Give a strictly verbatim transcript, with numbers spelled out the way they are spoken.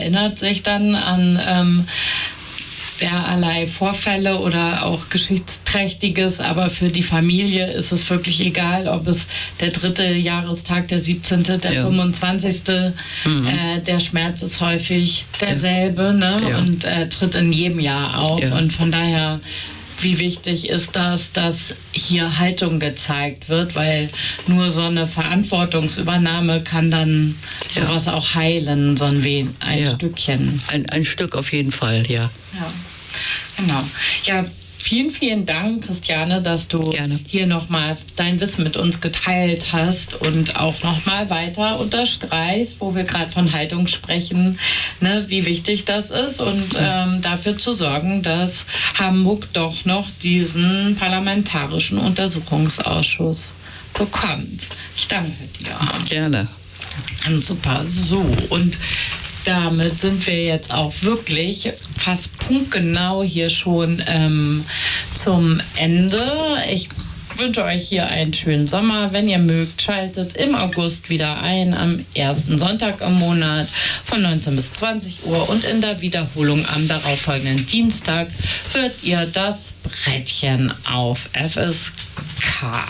erinnert sich dann an ähm, derlei Vorfälle oder auch Geschichtsträchtiges, aber für die Familie ist es wirklich egal, ob es der dritte Jahrestag, der siebzehnte, der ja. fünfundzwanzigste Mhm. Äh, der Schmerz ist häufig derselbe, ne? Ja. Und äh, tritt in jedem Jahr auf. Ja. Und von daher, wie wichtig ist das, dass hier Haltung gezeigt wird, weil nur so eine Verantwortungsübernahme kann dann ja. sowas auch heilen, so ein, Wen- ein ja. Stückchen. Ein, ein Stück auf jeden Fall, ja. Ja, genau. Ja, vielen, vielen Dank, Christiane, dass du Gerne. hier nochmal dein Wissen mit uns geteilt hast und auch nochmal weiter unterstreichst, wo wir gerade von Haltung sprechen, ne, wie wichtig das ist und ähm, dafür zu sorgen, dass Hamburg doch noch diesen parlamentarischen Untersuchungsausschuss bekommt. Ich danke dir. Gerne. Super. So, und damit sind wir jetzt auch wirklich fast punktgenau hier schon ähm, zumEnde. Ich wünsche euch hier einen schönen Sommer. Wenn ihr mögt, schaltet im August wieder ein, am ersten Sonntag im Monat von neunzehn bis zwanzig Uhr und in der Wiederholung am darauffolgenden Dienstag hört ihr das Brettchen auf F S K.